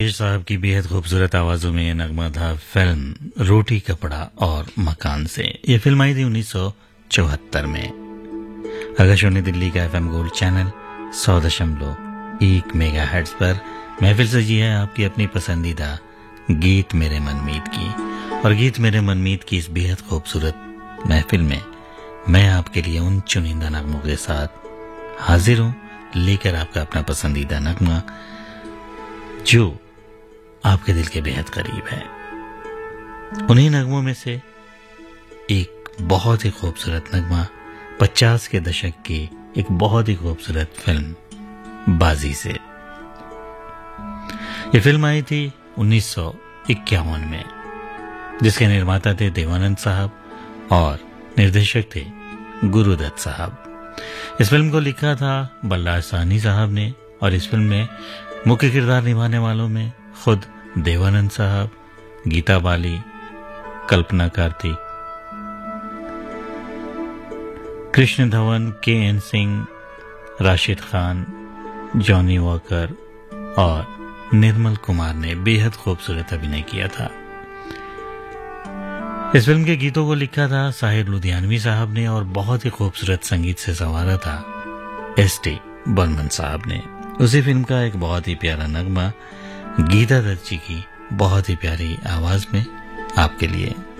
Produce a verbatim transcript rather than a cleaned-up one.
राकेश साहब की बेहद खूबसूरत आवाजों में ये नगमा था फिल्म रोटी कपड़ा और मकान से। ये फिल्म आई थी उन्नीस सौ चौहत्तर में। आकाशवाणी दिल्ली का एफएम गोल्ड चैनल सौ दशमलव एक मेगा हर्ट्ज पर महफिल सजी है आपकी अपनी पसंदीदा गीत मेरे मनमीत की। और गीत मेरे मनमीत की इस बेहद खूबसूरत महफिल में मैं आपके लिए उन चुनिंदा नगमों के साथ हाजिर हूं, लेकर आपका अपना पसंदीदा नगमा जो आपके दिल के बेहद करीब है। उन्हीं नगमों में से एक बहुत ही खूबसूरत नगमा पचास के दशक की एक बहुत ही खूबसूरत फिल्म बाजी से। ये फिल्म आई थी उन्नीस सौ इक्यावन में, जिसके निर्माता थे देवानंद साहब और निर्देशक थे गुरुदत्त साहब। इस फिल्म को लिखा था बल्लाल साहनी साहब ने और इस फिल्म में मुख्य किरदार निभाने वालों में खुद देवानंद साहब, गीता बाली, कल्पना कार्तिक, कृष्ण धवन, के N Singh, Rashid Khan, Johnny walker और निर्मल कुमार ने बेहद खूबसूरत अभिनय किया था। इस फिल्म के गीतों को लिखा था साहिर लुधियानवी साहब ने और बहुत ही खूबसूरत संगीत से संवारा था एस टी बर्मन साहब ने। उसी फिल्म का एक बहुत ही प्यारा नगमा गीता दत्त जी की बहुत ही प्यारी आवाज में आपके लिए।